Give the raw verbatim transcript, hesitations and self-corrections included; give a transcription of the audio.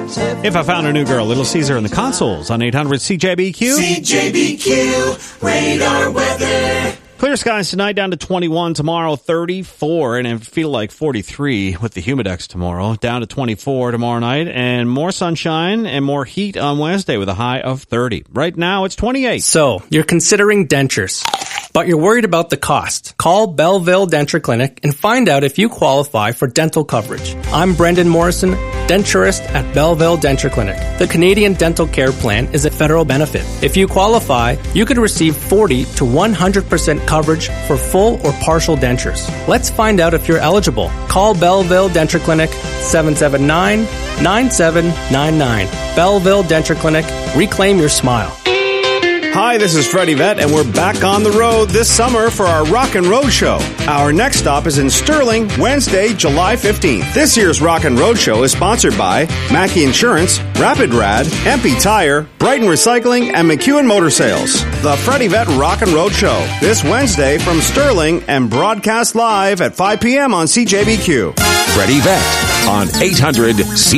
If I Found a New Girl, Little Caesar and the Consoles on eight hundred C J B Q. C J B Q, radar weather. Clear skies tonight, down to twenty-one. Tomorrow, thirty-four, and it feel like forty-three with the humidex tomorrow. Down to twenty-four tomorrow night, and more sunshine and more heat on Wednesday with a high of thirty. Right now, it's twenty-eight. So, you're considering dentures, but you're worried about the cost. Call Belleville Denture Clinic and find out if you qualify for dental coverage. I'm Brendan Morrison, denturist at Belleville Denture Clinic. The Canadian Dental Care Plan is a federal benefit. If you qualify, you could receive forty to one hundred percent coverage for full or partial dentures. Let's find out if you're eligible. Call Belleville Denture Clinic, seven seven nine, nine seven nine nine. Belleville Denture Clinic. Reclaim your smile. Hi, this is Freddie Vett, and we're back on the road this summer for our Rock and Road Show. Our next stop is in Sterling, Wednesday, July fifteenth. This year's Rock and Road Show is sponsored by Mackey Insurance, Rapid Rad, M P Tire, Brighton Recycling, and McEwen Motor Sales. The Freddie Vett Rock and Road Show, this Wednesday from Sterling and broadcast live at five p.m. on C J B Q. Freddie Vett on eight hundred C